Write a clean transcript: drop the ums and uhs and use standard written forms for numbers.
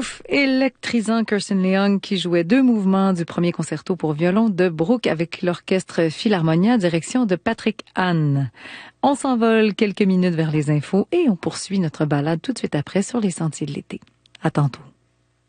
Ouf, électrisant Kirsten Leung qui jouait 2 mouvements du premier concerto pour violon de Bruch avec l'orchestre Philharmonia, direction de Patrick Hahn. On s'envole quelques minutes vers les infos et on poursuit notre balade tout de suite après sur les sentiers de l'été. À tantôt.